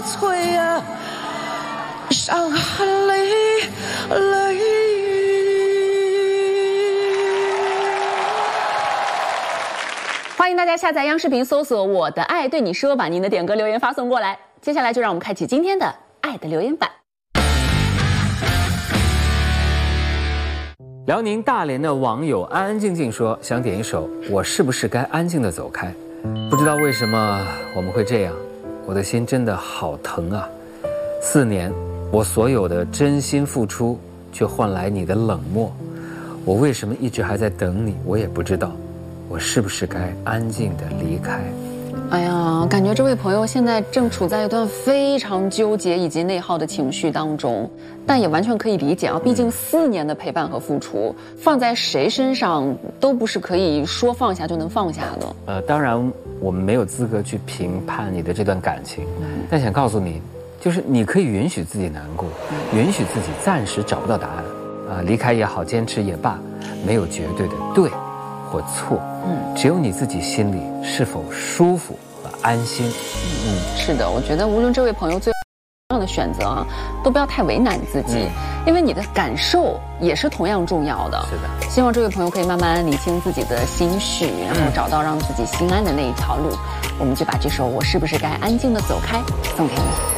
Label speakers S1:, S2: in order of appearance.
S1: 催啊，伤痕累累。
S2: 欢迎大家下载央视频，搜索“我的爱对你说”，把您的点歌留言发送过来。接下来就让我们开启今天的爱的留言板。
S3: 辽宁大连的网友安安静静说，想点一首《我是不是该安静的走开》。不知道为什么我们会这样，我的心真的好疼啊！4年，我所有的真心付出，却换来你的冷漠。我为什么一直还在等你？我也不知道。我是不是该安静地离开？
S2: 哎呀，感觉这位朋友现在正处在一段非常纠结以及内耗的情绪当中，但也完全可以理解啊，毕竟4年的陪伴和付出，放在谁身上都不是可以说放下就能放下的。
S3: 当然我们没有资格去评判你的这段感情，但想告诉你，就是你可以允许自己难过，允许自己暂时找不到答案，离开也好，坚持也罢，没有绝对的对或错，只有你自己心里是否舒服和安心。
S2: 是的，我觉得无论这位朋友最样的选择啊，都不要太为难自己，因为你的感受也是同样重要的。
S3: 是的，
S2: 希望这位朋友可以慢慢理清自己的心绪，然后找到让自己心安的那一条路。我们就把这首《我是不是该安静的走开》送给你。